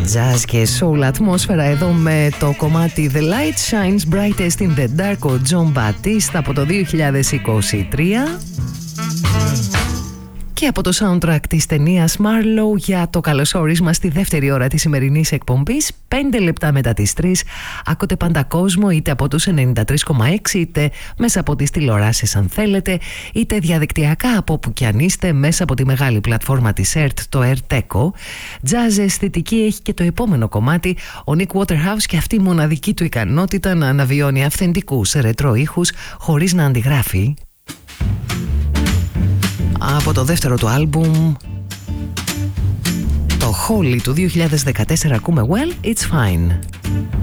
Jazz και soul ατμόσφαιρα εδώ με το κομμάτι The Light Shines Brightest in the Dark, ο John Batiste από το 2023. Και από το soundtrack της ταινίας Marlowe για το καλωσόρισμα στη δεύτερη ώρα της σημερινής εκπομπής. 5 λεπτά μετά τις 3 ακούτε πάντα κόσμο, είτε από τους 93,6 είτε μέσα από τις τηλεοράσεις αν θέλετε, είτε διαδικτυακά από όπου κι αν είστε, μέσα από τη μεγάλη πλατφόρμα της ΕΡΤ, το ERTECO. Jazz αισθητική έχει και το επόμενο κομμάτι, ο Nick Waterhouse, και αυτή η μοναδική του ικανότητα να αναβιώνει αυθεντικούς ρετρό ήχους χωρίς να αντιγράφει. Από το δεύτερο του άλμπουμ, το Holy του 2014, ακούμε Well, It's Fine.